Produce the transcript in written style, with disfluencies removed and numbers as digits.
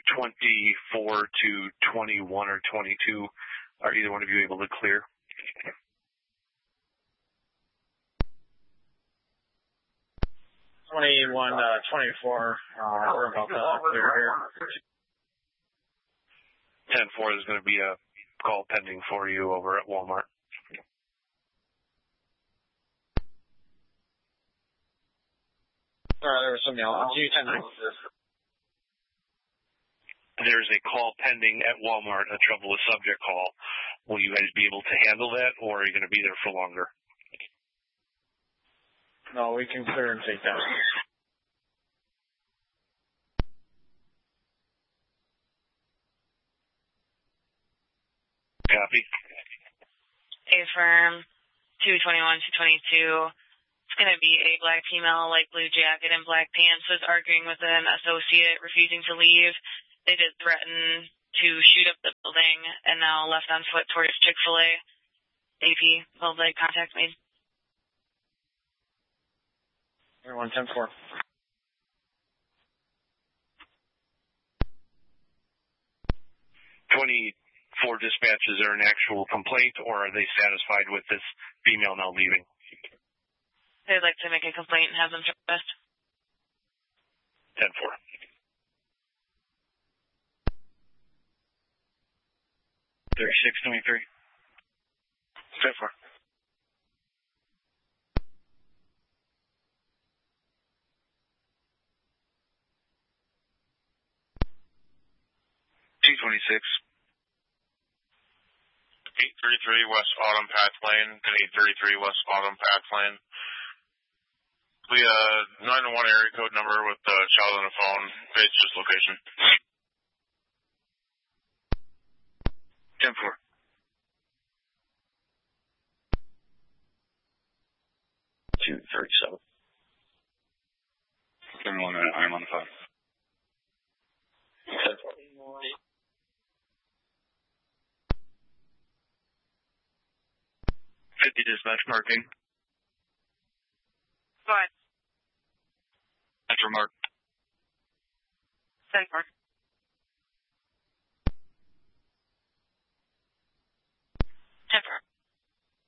24 to 21 or 22. Are either one of you able to clear? 21 to 24. We're about to clear here. 10-4, there's going to be a call pending for you over at Walmart. There was something else. There's a call pending at Walmart, a trouble with subject call. Will you guys be able to handle that, or are you going to be there for longer? No, we can clear and take that. Copy. A-firm, 221, 222. It's going to be a black female, light blue jacket and black pants, was arguing with an associate, refusing to leave. They did threaten to shoot up the building and now left on foot towards Chick-fil-A. AP, will they contact me? Everyone, 10-4. For dispatch, is there an actual complaint, or are they satisfied with this female now leaving? They'd like to make a complaint and have them arrested. 10-4. $36.23. 10-4. $226. 833 West Autumn Path Lane and 833 West Autumn Path Lane. We 911 area code number with the child on the phone. Just location. 10-4. 237. Give me 1 minute. I'm on the phone. 10-4. 50 dispatch marking. Go ahead. Metro mark. 10-4. 10-4.